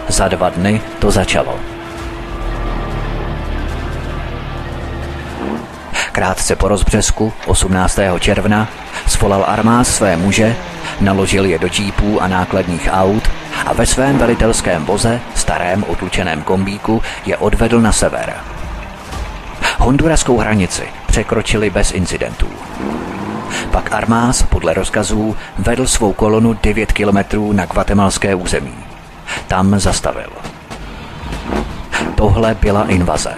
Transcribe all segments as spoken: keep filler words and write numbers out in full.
Za dva dny to začalo. Krátce po rozbřesku, osmnáctého června, svolal Armáz své muže, naložil je do džípů a nákladních aut a ve svém velitelském voze, starém otlučeném kombíku, je odvedl na sever. Honduraskou hranici překročili bez incidentů. Pak Armáz podle rozkazů vedl svou kolonu devět kilometrů na guatemalské území. Tam zastavil. Tohle byla invaze.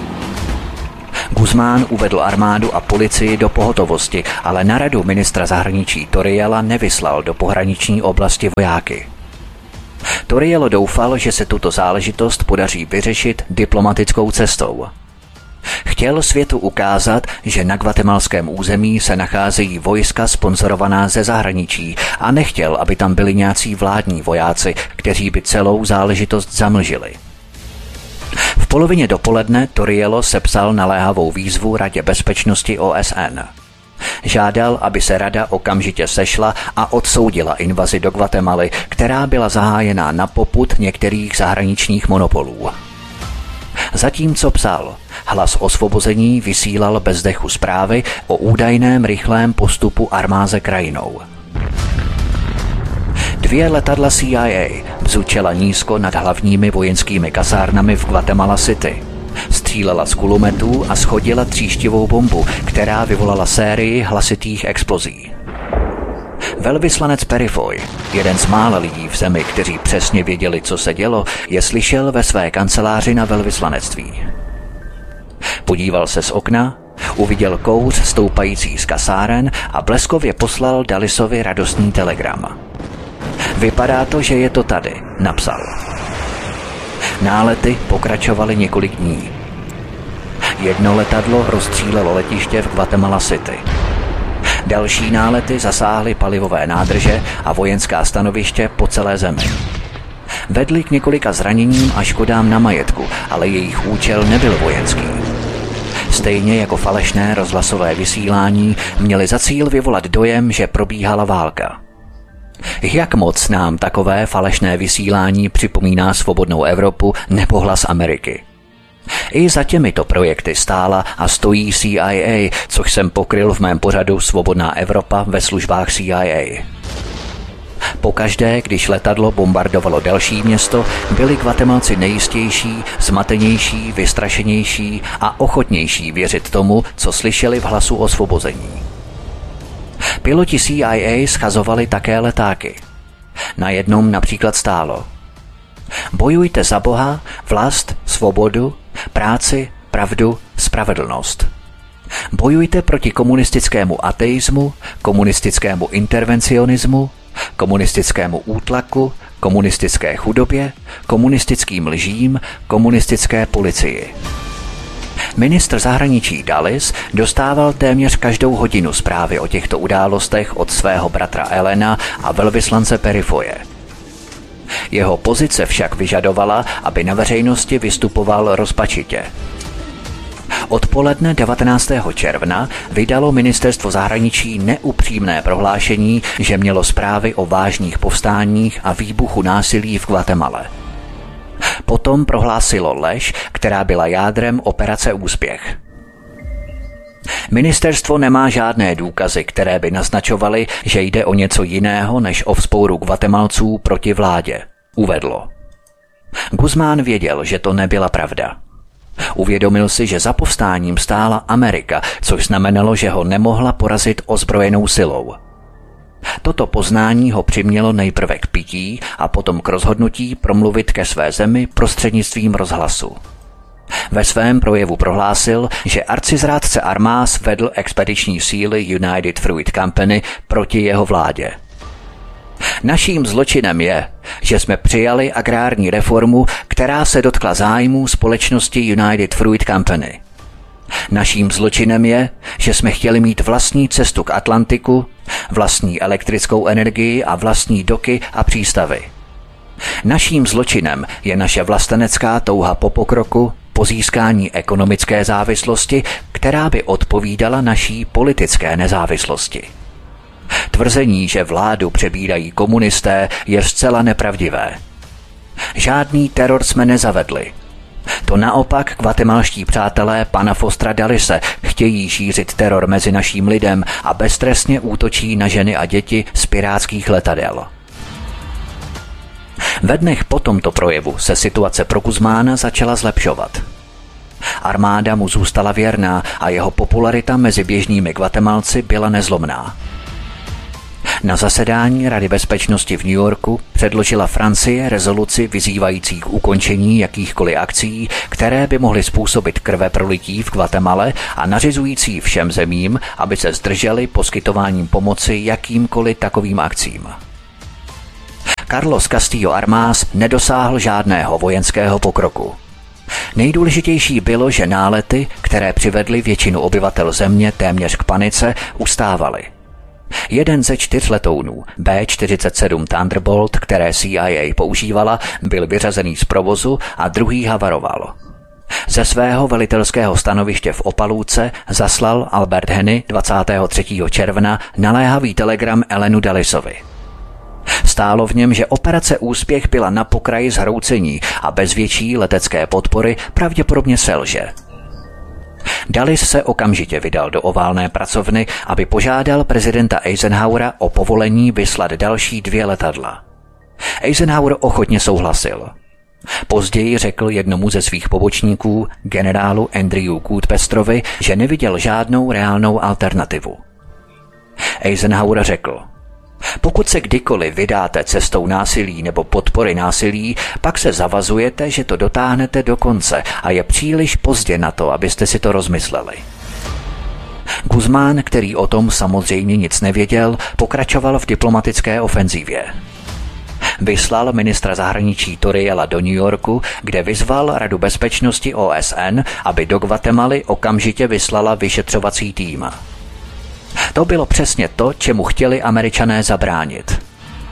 Guzmán uvedl armádu a policii do pohotovosti, ale na radu ministra zahraničí Torriella nevyslal do pohraniční oblasti vojáky. Torriello doufal, že se tuto záležitost podaří vyřešit diplomatickou cestou. Chtěl světu ukázat, že na guatemalském území se nacházejí vojska sponzorovaná ze zahraničí a nechtěl, aby tam byli nějací vládní vojáci, kteří by celou záležitost zamlžili. V polovině dopoledne Torriello sepsal naléhavou výzvu Radě bezpečnosti O S N. Žádal, aby se rada okamžitě sešla a odsoudila invazi do Guatemaly, která byla zahájená na popud některých zahraničních monopolů. Zatímco psal, Hlas osvobození vysílal bez dechu zprávy o údajném rychlém postupu armáze krajinou. Dvě letadla C I A bzučela nízko nad hlavními vojenskými kasárnami v Guatemala City. Střílela z kulometů a shodila tříštivou bombu, která vyvolala sérii hlasitých explozí. Velvyslanec Perifoy, jeden z mála lidí v zemi, kteří přesně věděli, co se dělo, je slyšel ve své kanceláři na velvyslanectví. Podíval se z okna, uviděl kouř stoupající z kasáren a bleskově poslal Dallisovi radostný telegram. Vypadá to, že je to tady, napsal. Nálety pokračovaly několik dní. Jedno letadlo rozstřílelo letiště v Guatemala City. Další nálety zasáhly palivové nádrže a vojenská stanoviště po celé zemi. Vedly k několika zraněním a škodám na majetku, ale jejich účel nebyl vojenský. Stejně jako falešné rozhlasové vysílání měly za cíl vyvolat dojem, že probíhala válka. Jak moc nám takové falešné vysílání připomíná svobodnou Evropu nebo Hlas Ameriky? I za těmito projekty stála a stojí C I A, což jsem pokryl v mém pořadu Svobodná Evropa ve službách C I A. Pokaždé, když letadlo bombardovalo další město, byli Guatemalci nejistější, zmatenější, vystrašenější a ochotnější věřit tomu, co slyšeli v hlasu osvobození. Piloti C I A schazovali také letáky. Na jednom například stálo: bojujte za Boha, vlast, svobodu, práci, pravdu, spravedlnost. Bojujte proti komunistickému ateismu, komunistickému intervencionismu, komunistickému útlaku, komunistické chudobě, komunistickým lžím, komunistické policii. Ministr zahraničí Dallis dostával téměř každou hodinu zprávy o těchto událostech od svého bratra Elena a velvyslance Perifoye. Jeho pozice však vyžadovala, aby na veřejnosti vystupoval rozpačitě. Odpoledne devatenáctého června vydalo ministerstvo zahraničí neupřímné prohlášení, že mělo zprávy o vážných povstáních a výbuchu násilí v Guatemale. Potom prohlásilo lež, která byla jádrem operace Úspěch. Ministerstvo nemá žádné důkazy, které by naznačovaly, že jde o něco jiného než o vzpouru Guatemalců proti vládě, uvedlo. Guzmán věděl, že to nebyla pravda. Uvědomil si, že za povstáním stála Amerika, což znamenalo, že ho nemohla porazit ozbrojenou silou. Toto poznání ho přimělo nejprve k pití a potom k rozhodnutí promluvit ke své zemi prostřednictvím rozhlasu. Ve svém projevu prohlásil, že arcizrádce Armáz vedl expediční síly United Fruit Company proti jeho vládě. Naším zločinem je, že jsme přijali agrární reformu, která se dotkla zájmů společnosti United Fruit Company. Naším zločinem je, že jsme chtěli mít vlastní cestu k Atlantiku, vlastní elektrickou energii a vlastní doky a přístavy. Naším zločinem je naše vlastenecká touha po pokroku, po získání ekonomické závislosti, která by odpovídala naší politické nezávislosti. Tvrzení, že vládu přebírají komunisté, je zcela nepravdivé. Žádný teror jsme nezavedli. To naopak guatemalští přátelé pana Fostra Dullise chtějí šířit teror mezi naším lidem a beztrestně útočí na ženy a děti z pirátských letadel. Ve dnech po tomto projevu se situace pro Guzmána začala zlepšovat. Armáda mu zůstala věrná a jeho popularita mezi běžnými Guatemalci byla nezlomná. Na zasedání Rady bezpečnosti v New Yorku předložila Francie rezoluci vyzývající k ukončení jakýchkoliv akcí, které by mohly způsobit krveprolití v Guatemale a nařizující všem zemím, aby se zdrželi poskytováním pomoci jakýmkoliv takovým akcím. Carlos Castillo Armas nedosáhl žádného vojenského pokroku. Nejdůležitější bylo, že nálety, které přivedly většinu obyvatel země téměř k panice, ustávaly. Jeden ze čtyř letounů bé čtyřicet sedm Thunderbolt, které C I A používala, byl vyřazený z provozu a druhý havaroval. Ze svého velitelského stanoviště v Opalúce zaslal Albert Henny dvacátého třetího června naléhavý telegram Ellenu Dullisovi. Stálo v něm, že operace Úspěch byla na pokraji zhroucení a bez větší letecké podpory pravděpodobně selže. Dulles se okamžitě vydal do oválné pracovny, aby požádal prezidenta Eisenhowera o povolení vyslat další dvě letadla. Eisenhower ochotně souhlasil. Později řekl jednomu ze svých pobočníků, generálu Andrewu Goodpestrovi, že neviděl žádnou reálnou alternativu. Eisenhower řekl: pokud se kdykoliv vydáte cestou násilí nebo podpory násilí, pak se zavazujete, že to dotáhnete do konce a je příliš pozdě na to, abyste si to rozmysleli. Guzmán, který o tom samozřejmě nic nevěděl, pokračoval v diplomatické ofenzívě. Vyslal ministra zahraničí Toriela do New Yorku, kde vyzval Radu bezpečnosti O S N, aby do Guatemaly okamžitě vyslala vyšetřovací tým. To bylo přesně to, čemu chtěli Američané zabránit.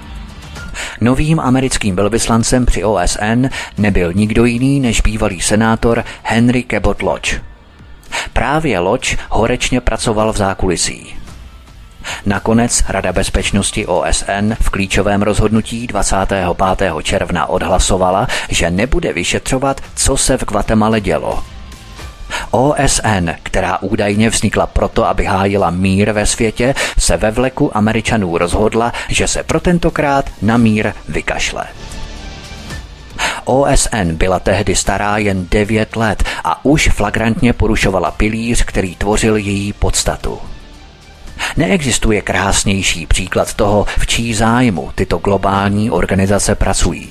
Novým americkým velvyslancem při O S N nebyl nikdo jiný než bývalý senátor Henry Cabot Lodge. Právě Lodge horečně pracoval v zákulisí. Nakonec Rada bezpečnosti O S N v klíčovém rozhodnutí dvacátého pátého června odhlasovala, že nebude vyšetřovat, co se v Guatemale dělo. O S N, která údajně vznikla proto, aby hájila mír ve světě, se ve vleku Američanů rozhodla, že se pro tentokrát na mír vykašle. O S N byla tehdy stará jen devět let a už flagrantně porušovala pilíř, který tvořil její podstatu. Neexistuje krásnější příklad toho, v čí zájmu tyto globální organizace pracují.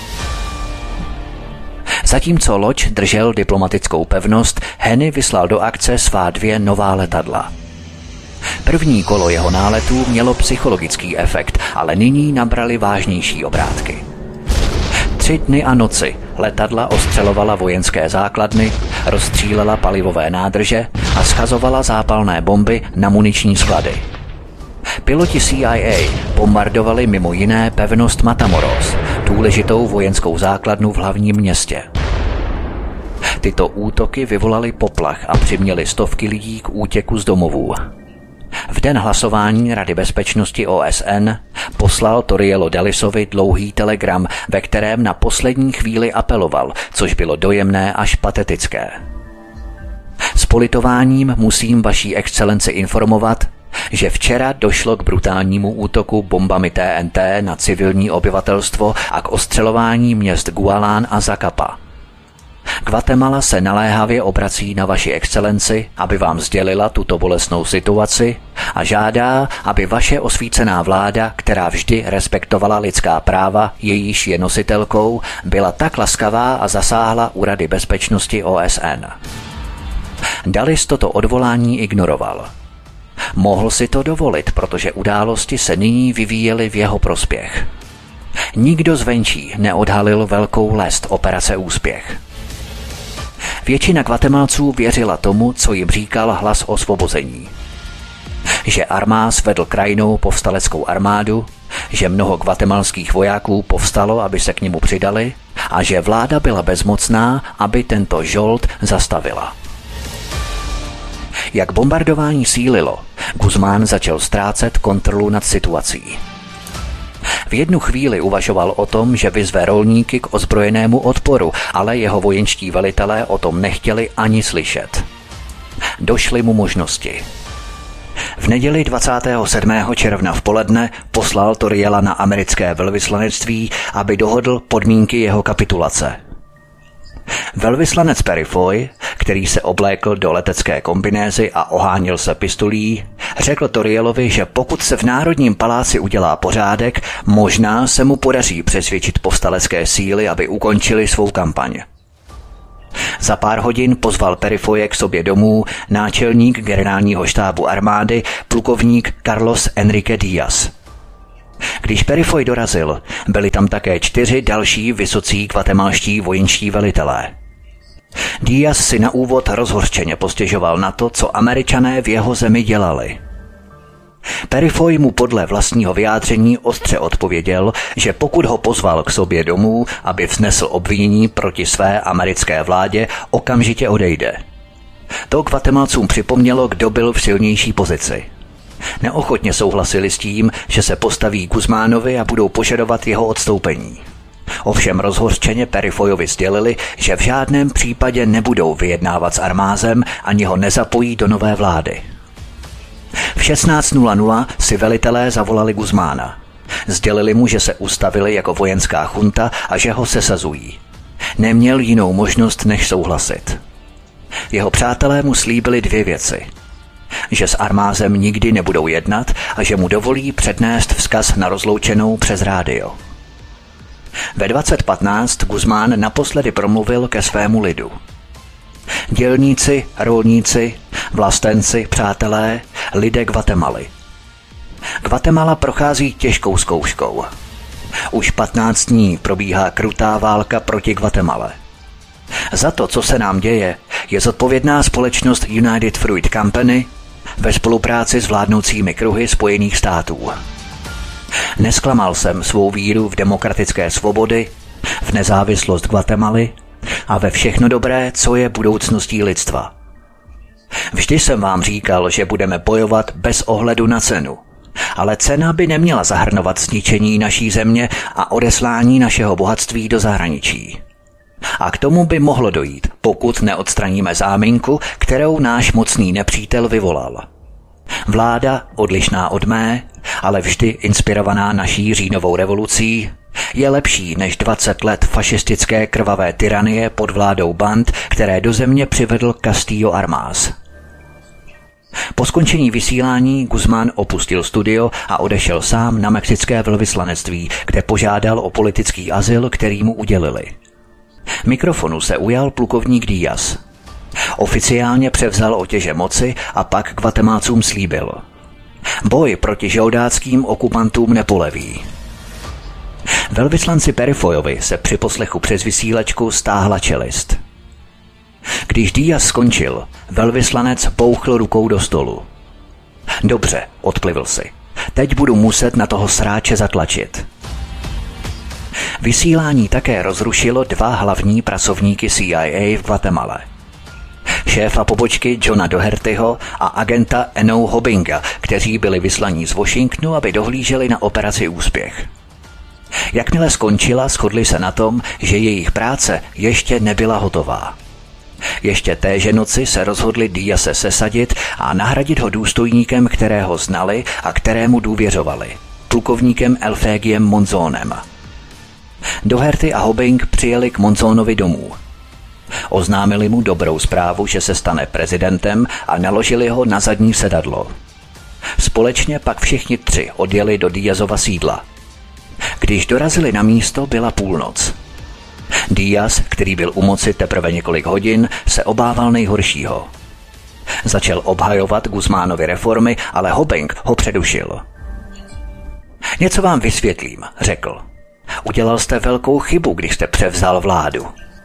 Zatímco Lodge držel diplomatickou pevnost, Henny vyslal do akce svá dvě nová letadla. První kolo jeho náletů mělo psychologický efekt, ale nyní nabrali vážnější obrátky. Tři dny a noci letadla ostřelovala vojenské základny, rozstřílela palivové nádrže a schazovala zápalné bomby na muniční sklady. Piloti C I A bombardovali mimo jiné pevnost Matamoros, důležitou vojenskou základnu v hlavním městě. Tyto útoky vyvolaly poplach a přiměly stovky lidí k útěku z domovů. V den hlasování Rady bezpečnosti O S N poslal Torielo Dullisovi dlouhý telegram, ve kterém na poslední chvíli apeloval, což bylo dojemné až patetické. S politováním musím vaší excelenci informovat, že včera došlo k brutálnímu útoku bombami T N T na civilní obyvatelstvo a k ostřelování měst Gualán a Zacapa. Guatemala se naléhavě obrací na vaši excelenci, aby vám sdělila tuto bolestnou situaci a žádá, aby vaše osvícená vláda, která vždy respektovala lidská práva, jejíž je nositelkou, byla tak laskavá a zasáhla u Rady bezpečnosti O S N. Dulles toto odvolání ignoroval. Mohl si to dovolit, protože události se nyní vyvíjely v jeho prospěch. Nikdo zvenčí neodhalil velkou lest operace Úspěch. Většina Guatemalců věřila tomu, co jim říkal hlas osvobození. Že Armas vedl krajnou povstaleckou armádu, že mnoho guatemalských vojáků povstalo, aby se k němu přidali, a že vláda byla bezmocná, aby tento žolt zastavila. Jak bombardování sílilo, Guzmán začal ztrácet kontrolu nad situací. V jednu chvíli uvažoval o tom, že vyzve rolníky k ozbrojenému odporu, ale jeho vojenští velitelé o tom nechtěli ani slyšet. Došly mu možnosti. V neděli dvacátého sedmého června v poledne poslal Toriela na americké velvyslanectví, aby dohodl podmínky jeho kapitulace. Velvyslanec Perifoy, který se oblékl do letecké kombinézy a ohánil se pistolí, řekl Torielovi, že pokud se v Národním paláci udělá pořádek, možná se mu podaří přesvědčit povstalecké síly, aby ukončili svou kampaň. Za pár hodin pozval Perifoye k sobě domů náčelník generálního štábu armády plukovník Carlos Enrique Díaz. Když Perifoy dorazil, byli tam také čtyři další vysocí guatemalští vojenští velitelé. Díaz si na úvod rozhořčeně postěžoval na to, co Američané v jeho zemi dělali. Perifoy mu podle vlastního vyjádření ostře odpověděl, že pokud ho pozval k sobě domů, aby vznesl obvinění proti své americké vládě, okamžitě odejde. To Guatemalcům připomnělo, kdo byl v silnější pozici. Neochotně souhlasili s tím, že se postaví Guzmánovi a budou požadovat jeho odstoupení. Ovšem rozhořčeně Perifoyovi sdělili, že v žádném případě nebudou vyjednávat s Armázem ani ho nezapojí do nové vlády. V šestnáct nula nula si velitelé zavolali Guzmána. Sdělili mu, že se ustavili jako vojenská chunta a že ho sesazují. Neměl jinou možnost, než souhlasit. Jeho přátelé mu slíbili dvě věci. Že s Armázem nikdy nebudou jednat a že mu dovolí přednést vzkaz na rozloučenou přes rádio. Ve dvacet patnáct Guzmán naposledy promluvil ke svému lidu. Dělníci, rolníci, vlastenci, přátelé, lidé Guatemaly. Guatemala prochází těžkou zkouškou. Už patnáct dní probíhá krutá válka proti Guatemale. Za to, co se nám děje, je zodpovědná společnost United Fruit Company ve spolupráci s vládnoucími kruhy Spojených států. Nesklamal jsem svou víru v demokratické svobody, v nezávislost Guatemaly a ve všechno dobré, co je budoucností lidstva. Vždy jsem vám říkal, že budeme bojovat bez ohledu na cenu, ale cena by neměla zahrnovat zničení naší země a odeslání našeho bohatství do zahraničí. A k tomu by mohlo dojít, pokud neodstraníme záminku, kterou náš mocný nepřítel vyvolal. Vláda, odlišná od mé, ale vždy inspirovaná naší říjnovou revolucí, je lepší než dvacet let fašistické krvavé tyranie pod vládou band, které do země přivedl Castillo Armas. Po skončení vysílání Guzmán opustil studio a odešel sám na mexické velvyslanectví, kde požádal o politický azyl, který mu udělili. Mikrofonu se ujal plukovník Díaz. Oficiálně převzal otěže moci a pak Guatemalcům slíbil: boj proti žoldáckým okupantům nepoleví. Velvyslanci Perifoyovi se při poslechu přes vysílačku stáhla čelist. Když Díaz skončil, velvyslanec bouchl rukou do stolu. Dobře, odplivl si. Teď budu muset na toho sráče zatlačit. Vysílání také rozrušilo dva hlavní pracovníky C I A v Guatemale. Šéfa pobočky Johna Dohertyho a agenta Enou Hobinga, kteří byli vyslaní z Washingtonu, aby dohlíželi na operaci Úspěch. Jakmile skončila, shodli se na tom, že jejich práce ještě nebyla hotová. Ještě téže noci se rozhodli Díaze sesadit a nahradit ho důstojníkem, kterého znali a kterému důvěřovali, plukovníkem Elfégiem Monzónem. Doherty a Hobing přijeli k Monzónovi domů. Oznámili mu dobrou zprávu, že se stane prezidentem, a naložili ho na zadní sedadlo. Společně pak všichni tři odjeli do Díazova sídla. Když dorazili na místo, byla půlnoc. Díaz, který byl u moci teprve několik hodin, se obával nejhoršího. Začal obhajovat Guzmánovy reformy, ale Hobing ho předušil. Něco vám vysvětlím, řekl. Udělal jste velkou chybu, když jste převzal vládu.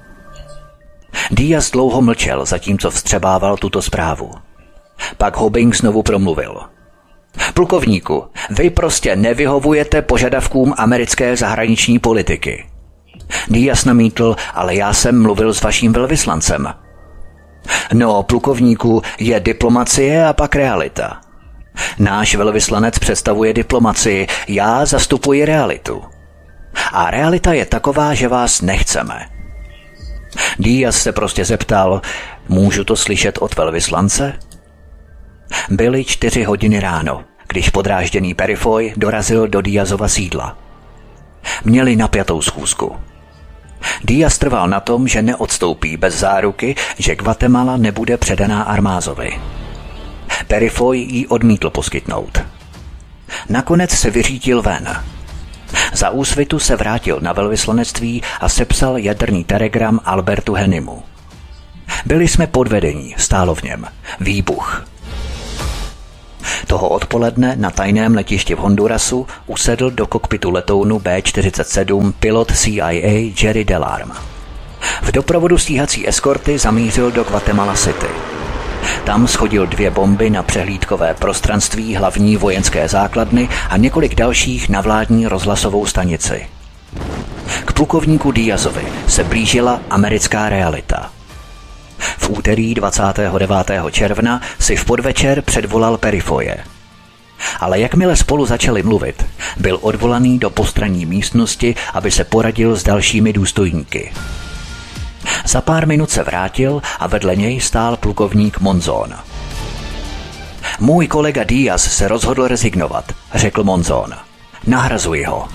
Díaz dlouho mlčel, zatímco vstřebával tuto zprávu. Pak Hobing znovu promluvil. Plukovníku, vy prostě nevyhovujete požadavkům americké zahraniční politiky. Díaz namítl, ale já jsem mluvil s vaším velvyslancem. No, plukovníku, je diplomacie a pak realita. Náš velvyslanec představuje diplomacii, já zastupuji realitu. A realita je taková, že vás nechceme. Díaz se prostě zeptal, můžu to slyšet od velvyslance? Byly čtyři hodiny ráno, když podrážděný Perifoy dorazil do Díazova sídla. Měli napjatou schůzku. Díaz trval na tom, že neodstoupí bez záruky, že Guatemala nebude předaná Armázovi. Perifoy ji odmítl poskytnout. Nakonec se vyřítil ven. Za úsvitu se vrátil na velvyslanectví a sepsal jaderný telegram Albertu Hennimu. Byli jsme podvedení, stálo v něm. Výbuch. Toho odpoledne na tajném letišti v Hondurasu usedl do kokpitu letounu bé čtyřicet sedm pilot C I A Jerry Delarme. V doprovodu stíhací eskorty zamířil do Guatemala City. Tam shodil dvě bomby na přehlídkové prostranství hlavní vojenské základny a několik dalších na vládní rozhlasovou stanici. K plukovníku Díazovi se blížila americká realita. V úterý dvacátého devátého června si v podvečer předvolal Perifoye. Ale jakmile spolu začali mluvit, byl odvolaný do postranní místnosti, aby se poradil s dalšími důstojníky. Za pár minut se vrátil a vedle něj stál plukovník Monzón. Můj kolega Díaz se rozhodl rezignovat, řekl Monzón. Nahrazuji ho.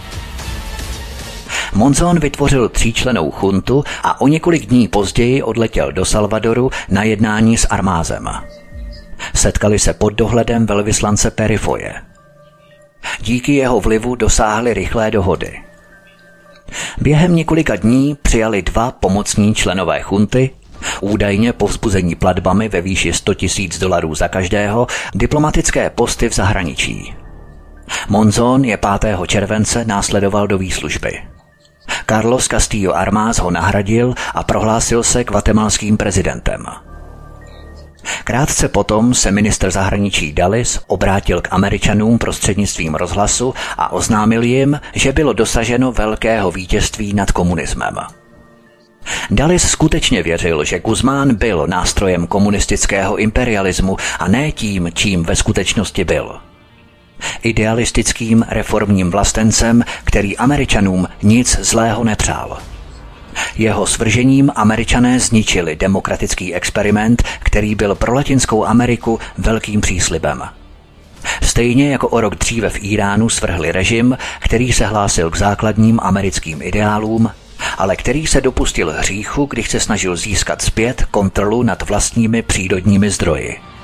Monzón vytvořil tříčlennou chuntu a o několik dní později odletěl do Salvadoru na jednání s Armázem. Setkali se pod dohledem velvyslance Perifoye. Díky jeho vlivu dosáhli rychlé dohody. Během několika dní přijali dva pomocní členové chunty, údajně povzbuzení platbami ve výši sto tisíc dolarů za každého, diplomatické posty v zahraničí. Monzón je pátého července následoval do výslužby. Carlos Castillo Armáz ho nahradil a prohlásil se guatemalským prezidentem. Krátce potom se ministr zahraničí Dulles obrátil k Američanům prostřednictvím rozhlasu a oznámil jim, že bylo dosaženo velkého vítězství nad komunismem. Dulles skutečně věřil, že Guzmán byl nástrojem komunistického imperialismu a ne tím, čím ve skutečnosti byl. Idealistickým reformním vlastencem, který Američanům nic zlého nepřál. Jeho svržením Američané zničili demokratický experiment, který byl pro Latinskou Ameriku velkým příslibem. Stejně jako o rok dříve v Iránu svrhli režim, který se hlásil k základním americkým ideálům, ale který se dopustil hříchu, když se snažil získat zpět kontrolu nad vlastními přírodními zdroji.